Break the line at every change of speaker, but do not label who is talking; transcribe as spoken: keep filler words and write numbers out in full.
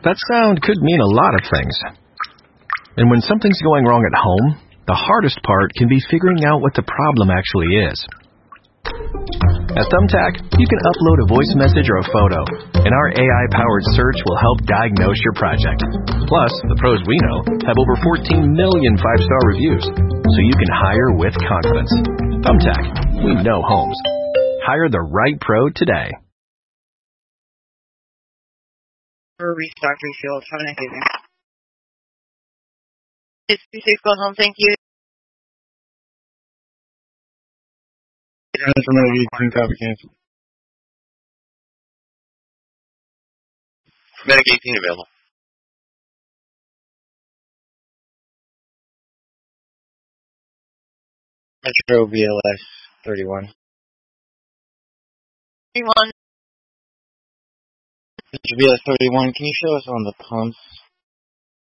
That sound could mean a lot of things. And when something's going wrong at home, the hardest part can be figuring out what the problem actually is. At Thumbtack, you can upload a voice message or a photo, and our A I-powered search will help diagnose your project. Plus, the pros we know have over fourteen million five-star reviews, so you can hire with confidence. Thumbtack, we know homes. Hire the right pro today.
Restock refill, how can I give you? It's two six going home, thank you.
Medic eighteen available.
Metro B L S thirty-one.
thirty-one.
Metro B L S thirty-one, can you show us on the pumps